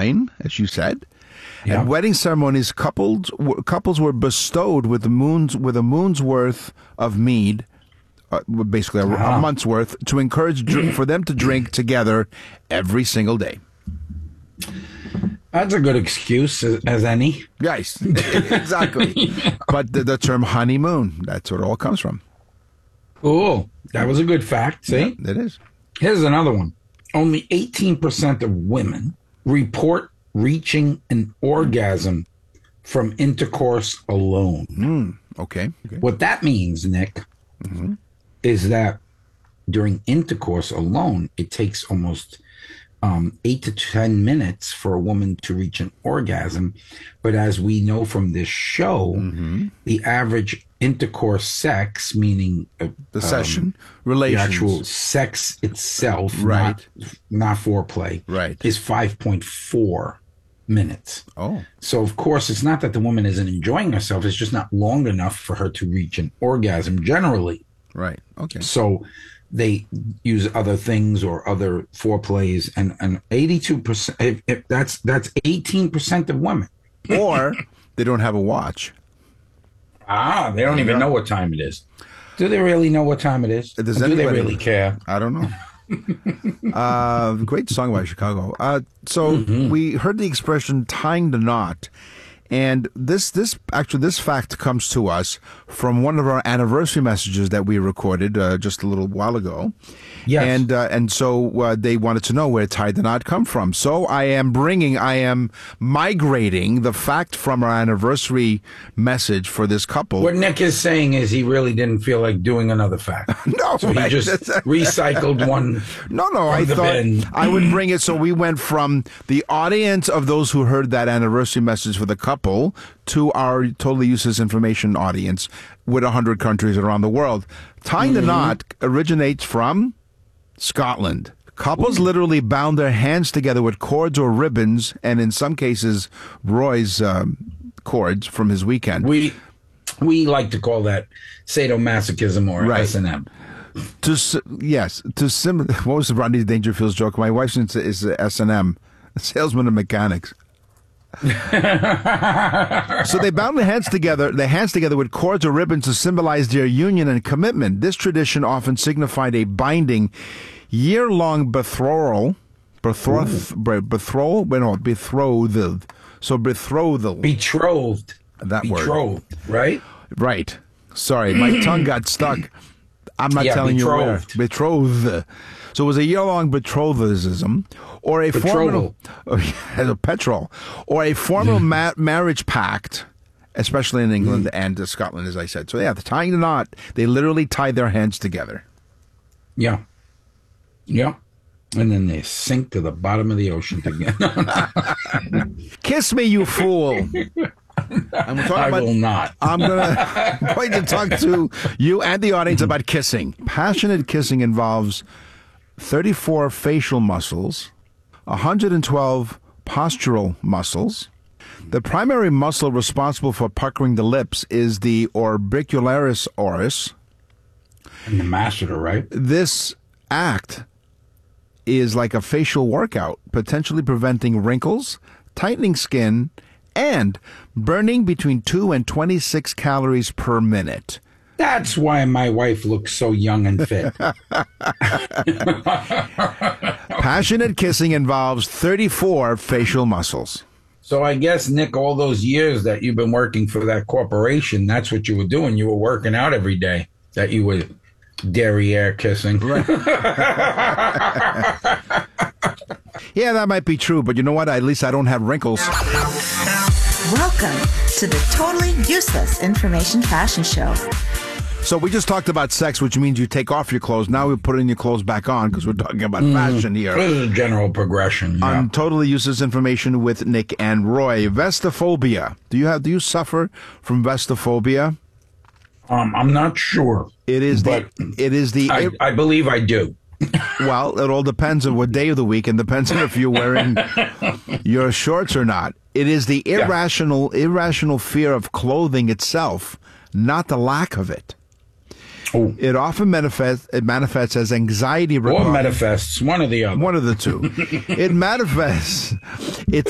wine, as you said. Yeah. At wedding ceremonies, couples were bestowed with a moon's worth of mead, basically a month's worth, to encourage for them to drink together every single day. That's a good excuse as any. Yes, exactly. Yeah. But the term honeymoon, that's where it all comes from. Cool. That was a good fact. See? Yeah, it is. Here's another one. Only 18% of women report reaching an orgasm from intercourse alone. Okay. What that means, Nick, is that during intercourse alone, it takes almost 8 to 10 minutes for a woman to reach an orgasm. But as we know from this show, the average intercourse sex, meaning the session, relations, the actual sex itself, right, not foreplay, right, is 5.4 minutes. Oh. So, of course, it's not that the woman isn't enjoying herself. It's just not long enough for her to reach an orgasm generally. Right. Okay. So they use other things or other foreplays, and 82%, if that's 18% of women. Or they don't have a watch. They don't even know what time it is. Do they really know what time it is? Do they really care? I don't know. Great song by Chicago. We heard the expression tying the knot. And this fact comes to us from one of our anniversary messages that we recorded just a little while ago. Yes. And so they wanted to know where tie the knot come from. So I am migrating the fact from our anniversary message for this couple. What Nick is saying is he really didn't feel like doing another fact. No, so he just recycled one. No, I thought I would bring it. So we went from the audience of those who heard that anniversary message for the couple to our Totally Useless Information audience with 100 countries around the world. Tying the knot originates from Scotland. Couples literally bound their hands together with cords or ribbons, and in some cases, Roy's cords from his weekend. We like to call that sadomasochism or S&M. What was Rodney Dangerfield's joke? My wife is S&M, salesman and mechanics. So they bound their hands together with cords or ribbons to symbolize their union and commitment. This tradition often signified a binding, year-long betrothal. Betrothed. So betrothal. Betrothed. That word. Betrothed, right? Right. Sorry, my tongue got stuck. I'm not telling betrothed. You where. Betrothed. So it was a year-long betrothism, or a formal marriage pact, especially in England and Scotland, as I said. So yeah, tying the knot, they literally tied their hands together. Yeah. And then they sink to the bottom of the ocean together. Kiss me, you fool. I will not. I'm going to talk to you and the audience about kissing. Passionate kissing involves 34 facial muscles, 112 postural muscles. The primary muscle responsible for puckering the lips is the orbicularis oris. And the masseter, right? This act is like a facial workout, potentially preventing wrinkles, tightening skin, and burning between 2 and 26 calories per minute. That's why my wife looks so young and fit. Passionate kissing involves 34 facial muscles. So I guess, Nick, all those years that you've been working for that corporation, that's what you were doing. You were working out every day, that you were derriere kissing. Right. Yeah, that might be true, but you know what? At least I don't have wrinkles. Welcome to the Totally Useless Information Fashion Show. So we just talked about sex, which means you take off your clothes. Now we're putting your clothes back on because we're talking about fashion here. This is a general progression. Yeah. On Totally Useless Information with Nick and Roy. Vestophobia. Do you suffer from vestophobia? I'm not sure. I believe I do. Well, it all depends on what day of the week and depends on if you're wearing your shorts or not. It is the irrational fear of clothing itself, not the lack of it. Oh. It often manifests as anxiety. Or manifests, one or the other. One of the two. It manifests. It